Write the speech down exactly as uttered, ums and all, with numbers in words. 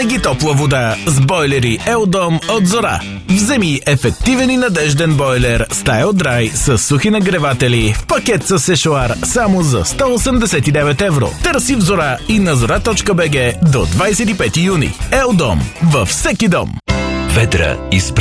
Винаги топла вода с бойлери Елдом от Зора. Вземи ефективен и надежден бойлер Style Dry с сухи нагреватели в пакет с сешоар само за сто осемдесет и девет евро. Търси в Зора и на зора точка би джи до двадесет и пети юни. Елдом във всеки дом. Ведра и спрей